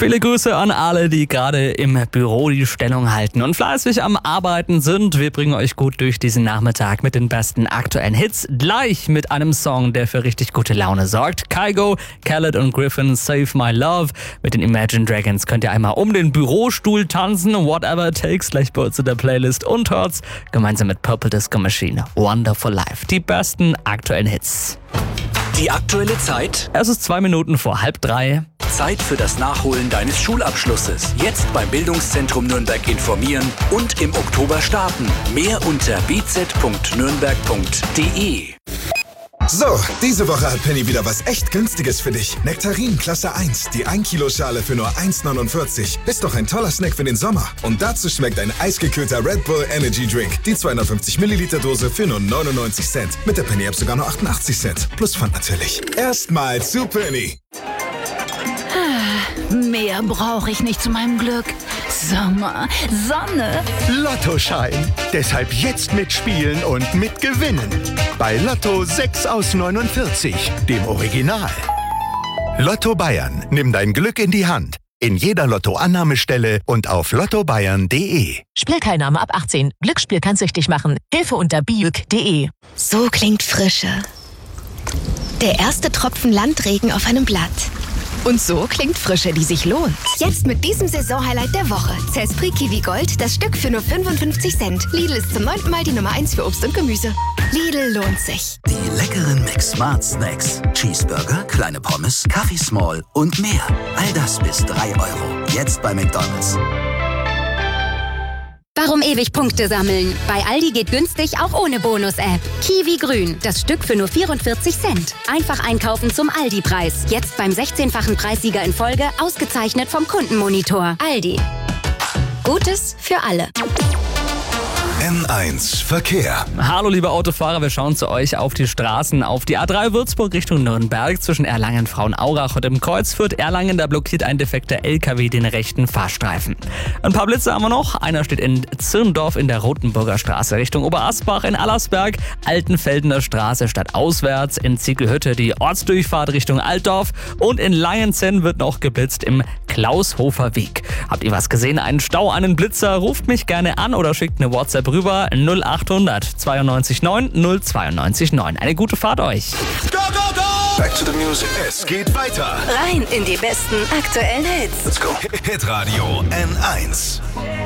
Viele Grüße an alle, die gerade im Büro die Stellung halten und fleißig am Arbeiten sind. Wir bringen euch gut durch diesen Nachmittag mit den besten aktuellen Hits. Gleich mit einem Song, der für richtig gute Laune sorgt. Kygo, Khaled und Griffin, Save My Love. Mit den Imagine Dragons könnt ihr einmal um den Bürostuhl tanzen. Whatever It Takes, gleich bei uns in der Playlist. Und hört's gemeinsam mit Purple Disco Machine. Wonderful Life. Die besten aktuellen Hits. Die aktuelle Zeit? Es ist 2 Minuten vor 2:30. Zeit für das Nachholen deines Schulabschlusses. Jetzt beim Bildungszentrum Nürnberg informieren und im Oktober starten. Mehr unter bz.nürnberg.de. So, diese Woche hat Penny wieder was echt Günstiges für dich. Nektarin Klasse 1, die 1 Kilo Schale für nur 1,49. Ist doch ein toller Snack für den Sommer. Und dazu schmeckt ein eisgekühlter Red Bull Energy Drink. Die 250 Milliliter Dose für nur 99 Cent. Mit der Penny App sogar nur 88 Cent. Plus Pfand natürlich. Erstmal zu Penny. Mehr brauche ich nicht zu meinem Glück. Sommer, Sonne. Lottoschein. Deshalb jetzt mitspielen und mitgewinnen. Bei Lotto 6 aus 49, dem Original. Lotto Bayern. Nimm dein Glück in die Hand. In jeder Lottoannahmestelle und auf lottobayern.de. Spielteilnahme ab 18. Glücksspiel kann süchtig machen. Hilfe unter biuk.de. So klingt Frische. Der erste Tropfen Landregen auf einem Blatt. Und so klingt Frische, die sich lohnt. Jetzt mit diesem Saisonhighlight der Woche. Zespri Kiwi Gold, das Stück für nur 55 Cent. Lidl ist zum 9. Mal die Nummer 1 für Obst und Gemüse. Lidl lohnt sich. Die leckeren McSmart Snacks. Cheeseburger, kleine Pommes, Kaffee Small und mehr. All das bis 3 €. Jetzt bei McDonald's. Warum ewig Punkte sammeln? Bei Aldi geht günstig auch ohne Bonus-App. Kiwi Grün, das Stück für nur 44 Cent. Einfach einkaufen zum Aldi-Preis. Jetzt beim 16-fachen Preissieger in Folge, ausgezeichnet vom Kundenmonitor. Aldi. Gutes für alle. N1 Verkehr. Hallo liebe Autofahrer, wir schauen zu euch auf die Straßen. Auf die A3 Würzburg Richtung Nürnberg zwischen Erlangen, Frauenaurach und dem Kreuzfurt Erlangen. Da blockiert ein defekter LKW den rechten Fahrstreifen. Ein paar Blitze haben wir noch. Einer steht in Zirndorf in der Rotenburger Straße Richtung Oberasbach, in Allersberg, Altenfeldener Straße stadtauswärts, in Ziegelhütte die Ortsdurchfahrt Richtung Altdorf und in Langenzenn wird noch geblitzt im Klaushofer Weg. Habt ihr was gesehen? Einen Stau, einen Blitzer? Ruft mich gerne an oder schickt eine WhatsApp rüber 0800 92 9 092 9. Eine gute Fahrt euch. Go, go, go! Back to the music. Es geht weiter. Rein in die besten aktuellen Hits. Let's go. Hitradio N1.